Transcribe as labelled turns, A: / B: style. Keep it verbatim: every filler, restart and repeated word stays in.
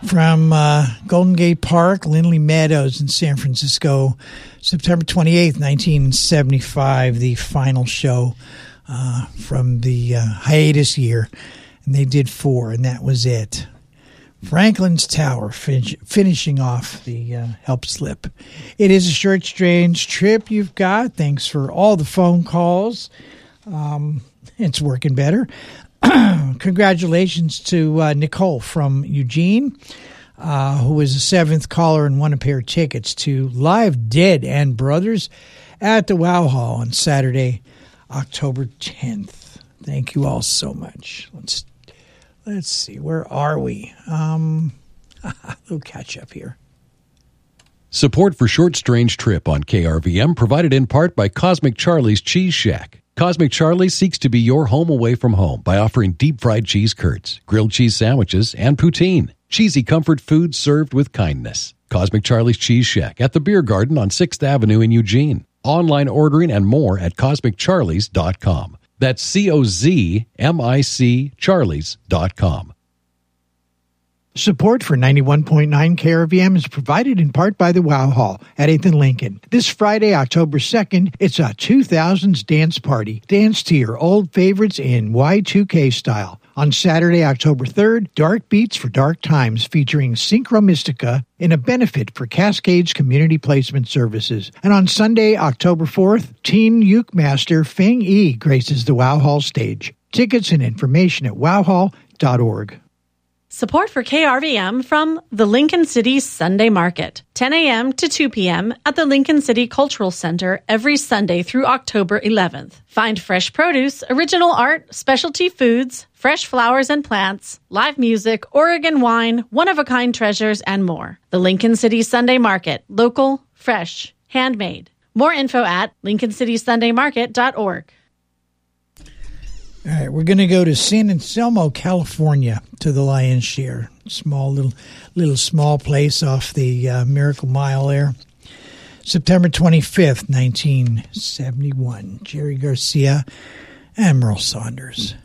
A: From uh, Golden Gate Park, Lindley Meadows in San Francisco, September twenty-eighth, nineteen seventy-five, the final show uh, from the uh, hiatus year. And they did four, and that was it. Franklin's Tower fin- finishing off the uh, Help Slip. It is a short, strange trip you've got. Thanks for all the phone calls. Um, it's working better. Congratulations to uh, Nicole from Eugene, uh, who was the seventh caller and won a pair of tickets to Live Dead and Brothers at the Wow Hall on Saturday, October tenth. Thank you all so much. Let's let's see, where are we? Um, a little catch up here.
B: Support for Short Strange Trip on K R V M provided in part by Cosmic Charlie's Cheese Shack. Cosmic Charlie seeks to be your home away from home by offering deep-fried cheese curds, grilled cheese sandwiches, and poutine. Cheesy comfort food served with kindness. Cosmic Charlie's Cheese Shack at the Beer Garden on sixth Avenue in Eugene. Online ordering and more at cosmic charlies dot com. That's C O Z M I C Charlies dot com.
A: Support for ninety-one point nine K R V M is provided in part by the Wow Hall at eighth and Lincoln. This Friday, October second, it's a two thousands dance party. Dance to your old favorites in Y two K style. On Saturday, October third, Dark Beats for Dark Times featuring Synchro Mystica in a benefit for Cascades Community Placement Services. And on Sunday, October fourth, Teen Uke Master Feng Yi graces the Wow Hall stage. Tickets and information at wow hall dot org.
C: Support for K R V M from the Lincoln City Sunday Market, ten a.m. to two p.m. at the Lincoln City Cultural Center every Sunday through October eleventh. Find fresh produce, original art, specialty foods, fresh flowers and plants, live music, Oregon wine, one-of-a-kind treasures, and more. The Lincoln City Sunday Market, local, fresh, handmade. More info at lincoln city sunday market dot org.
A: All right, we're going to go to San Anselmo, California, to the lion's share. Small little, little small place off the uh, Miracle Mile there. September twenty-fifth, nineteen seventy-one. Jerry Garcia and Merle Saunders.